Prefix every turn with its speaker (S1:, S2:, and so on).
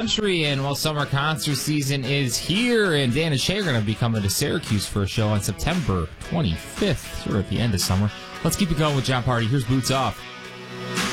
S1: country. And while summer concert season is here, and Dan and Shay are going to be coming to Syracuse for a show on September 25th, here at the end of summer. Let's keep it going with Jon Pardi. Here's Boots Off.